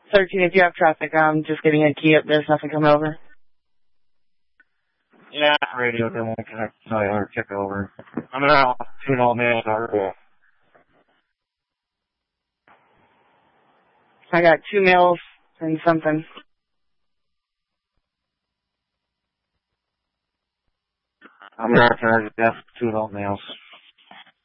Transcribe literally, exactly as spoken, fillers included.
thirteen, if you have traffic, I'm just getting a key up. There's nothing coming over. Yeah, radio didn't want to connect to or kick over. I'm gonna tune all mails are. I got two mails and something. I'm gonna charge desk two all mails.